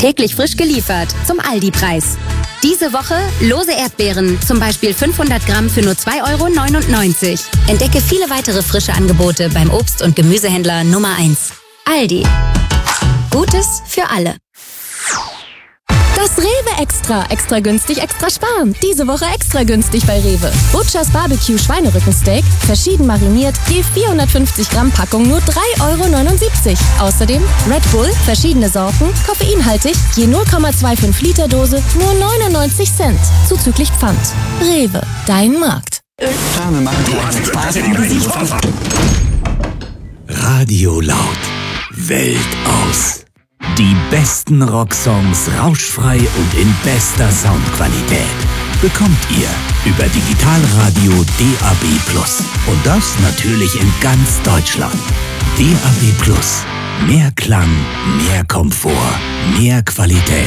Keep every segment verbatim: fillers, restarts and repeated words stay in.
Täglich frisch geliefert zum Aldi-Preis. Diese Woche lose Erdbeeren, zum Beispiel fünfhundert Gramm für nur zwei Euro neunundneunzig. Entdecke viele weitere frische Angebote beim Obst- und Gemüsehändler Nummer eins. Aldi. Gutes für alle. Das Rewe Extra. Extra günstig, extra sparen. Diese Woche extra günstig bei Rewe. Butchers Barbecue Schweinerückensteak, verschieden mariniert, je vierhundertfünfzig Gramm Packung nur drei Euro neunundsiebzig. Außerdem Red Bull, verschiedene Sorten, koffeinhaltig, je null Komma fünfundzwanzig Liter Dose, nur neunundneunzig Cent. Zuzüglich Pfand. Rewe, dein Markt. Radio Laut. Welt aus. Die besten Rocksongs rauschfrei und in bester Soundqualität bekommt ihr über Digitalradio D A B Plus. Und das natürlich in ganz Deutschland. D A B Plus. Mehr Klang, mehr Komfort, mehr Qualität.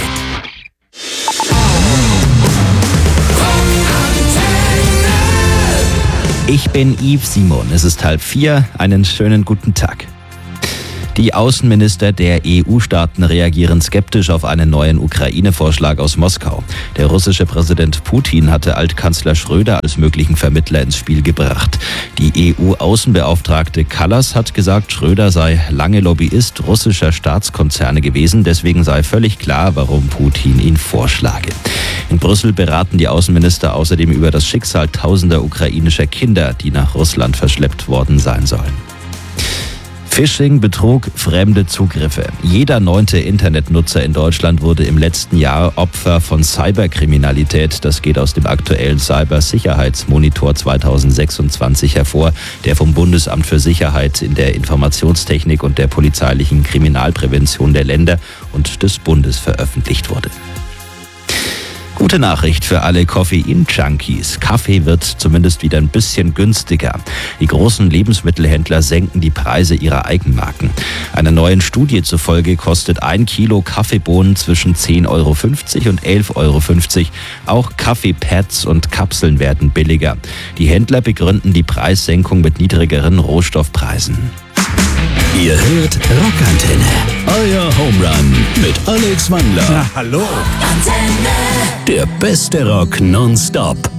Ich bin Yves Simon. Es ist halb vier. Einen schönen guten Tag. Die Außenminister der E U-Staaten reagieren skeptisch auf einen neuen Ukraine-Vorschlag aus Moskau. Der russische Präsident Putin hatte Altkanzler Schröder als möglichen Vermittler ins Spiel gebracht. Die E U-Außenbeauftragte Kallas hat gesagt, Schröder sei lange Lobbyist russischer Staatskonzerne gewesen. Deswegen sei völlig klar, warum Putin ihn vorschlage. In Brüssel beraten die Außenminister außerdem über das Schicksal tausender ukrainischer Kinder, die nach Russland verschleppt worden sein sollen. Phishing, Betrug, fremde Zugriffe. Jeder neunte Internetnutzer in Deutschland wurde im letzten Jahr Opfer von Cyberkriminalität. Das geht aus dem aktuellen Cybersicherheitsmonitor zweitausendsechsundzwanzig hervor, der vom Bundesamt für Sicherheit in der Informationstechnik und der polizeilichen Kriminalprävention der Länder und des Bundes veröffentlicht wurde. Gute Nachricht für alle Koffein-Junkies. Kaffee wird zumindest wieder ein bisschen günstiger. Die großen Lebensmittelhändler senken die Preise ihrer Eigenmarken. Einer neuen Studie zufolge kostet ein Kilo Kaffeebohnen zwischen zehn Euro fünfzig und elf Euro fünfzig. Auch Kaffeepads und Kapseln werden billiger. Die Händler begründen die Preissenkung mit niedrigeren Rohstoffpreisen. Ihr hört Rockantenne. Euer Home Run mit Alex Wandler. Na, hallo. Der beste Rock nonstop.